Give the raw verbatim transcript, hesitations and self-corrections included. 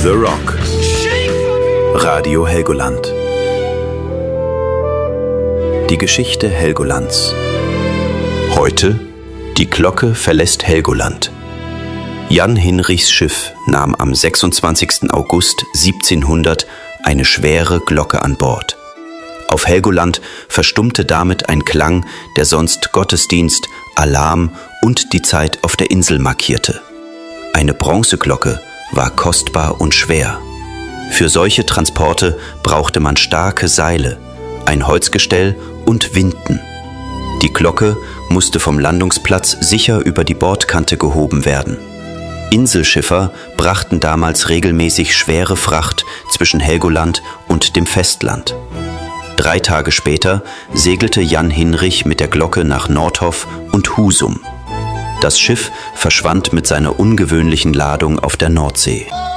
The Rock. Radio Helgoland. Die Geschichte Helgolands. Heute: Die Glocke verlässt Helgoland. Jan Hinrichs Schiff nahm am sechsundzwanzigsten August siebzehnhundert eine schwere Glocke an Bord. Auf Helgoland verstummte damit ein Klang, der sonst Gottesdienst, Alarm und die Zeit auf der Insel markierte. Eine Bronzeglocke war kostbar und schwer. Für solche Transporte brauchte man starke Seile, ein Holzgestell und Winten. Die Glocke musste vom Landungsplatz sicher über die Bordkante gehoben werden. Inselschiffer brachten damals regelmäßig schwere Fracht zwischen Helgoland und dem Festland. Drei Tage später segelte Jan Hinrich mit der Glocke nach Nordhoff und Husum. Das Schiff verschwand mit seiner ungewöhnlichen Ladung auf der Nordsee.